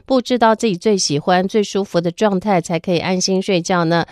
布置到自己最喜欢最舒服的状态才可以安心睡觉呢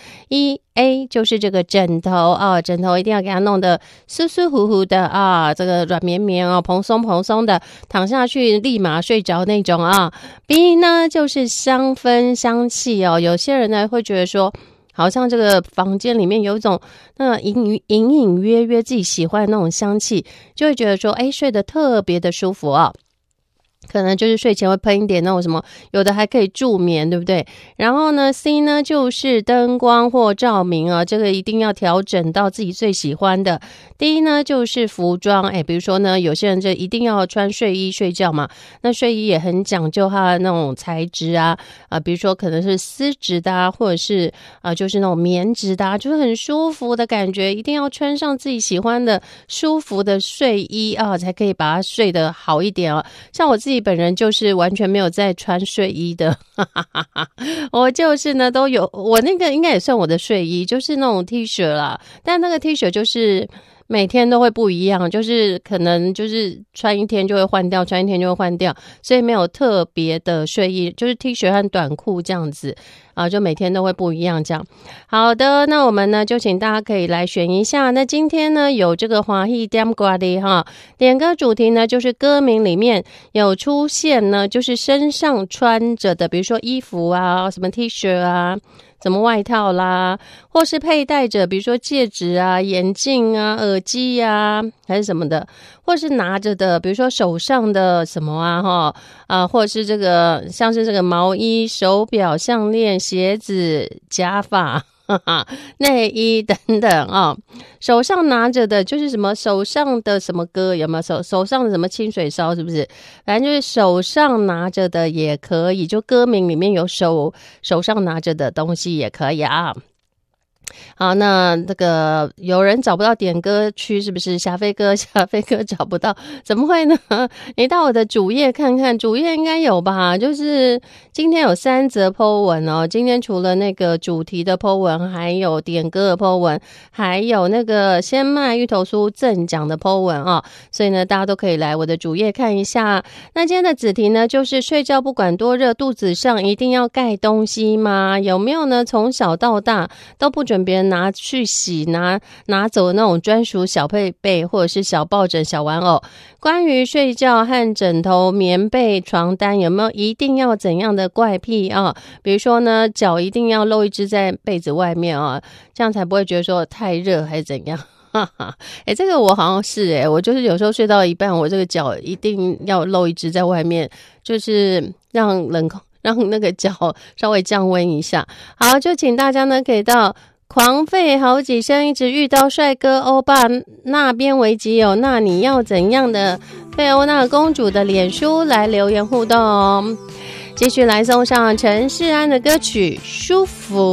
？A 就是这个枕头啊，枕头一定要给它弄得舒舒服服的啊，这个软绵绵哦，蓬松蓬松的，躺下去立马睡着那种啊。B 呢就是香氛香气哦，有些人呢会觉得说，好像这个房间里面有一种那隐隐约约自己喜欢的那种香气，就会觉得说，睡得特别的舒服啊。可能就是睡前会喷一点那种什么，有的还可以助眠，对不对？然后呢 C 呢就是灯光或照明啊，这个一定要调整到自己最喜欢的。D 呢就是服装，比如说呢有些人就一定要穿睡衣睡觉嘛，那睡衣也很讲究它的那种材质啊，比如说可能是丝质的啊，或者是就是那种棉质的啊，就是很舒服的感觉，一定要穿上自己喜欢的舒服的睡衣啊，才可以把它睡得好一点哦。像我自己本人就是完全没有在穿睡衣的我就是呢都有，我那个应该也算我的睡衣，就是那种 T 恤啦，但那个 T 恤就是每天都会不一样，就是可能就是穿一天就会换掉，穿一天就会换掉，所以没有特别的睡衣，就是 T 恤和短裤这样子就每天都会不一样这样。好的，那我们呢就请大家可以来选一下。那今天呢有这个华裔点歌的哈，点歌主题呢就是歌名里面有出现呢，就是身上穿着的，比如说衣服啊，什么 T 恤啊，什么外套啦，或是佩戴着，比如说戒指啊、眼镜啊、耳机啊，还是什么的，或是拿着的，比如说手上的什么或者是这个像是这个毛衣、手表、项链、鞋子、假发。内衣等等手上拿着的就是什么手上的什么歌，有没有手上的什么清水烧，是不是？反正就是手上拿着的也可以，就歌名里面有手上拿着的东西也可以啊。好，那这个有人找不到点歌区，是不是？霞飞哥找不到，怎么会呢？你到我的主页看看，主页应该有吧？就是今天有3则 po 文哦。今天除了那个主题的 po 文，还有点歌的 po 文，还有那个先卖芋头酥赠奖的 po 文所以呢，大家都可以来我的主页看一下。那今天的子题呢，就是睡觉不管多热，肚子上一定要盖东西吗？有没有呢？从小到大都不准别人拿去洗，拿走那种专属小被被或者是小抱枕、小玩偶。关于睡觉和枕头、棉被、床单，有没有一定要怎样的怪癖比如说呢，脚一定要露一只在被子外面这样才不会觉得说太热还是怎样。这个我好像是我就是有时候睡到一半，我这个脚一定要露一只在外面，就是让那个脚稍微降温一下。好，就请大家呢可以到狂吠好几声，一直遇到帅哥欧巴那边为己有，那你要怎样的费欧娜公主的脸书来留言互动继续来送上陈世安的歌曲舒服。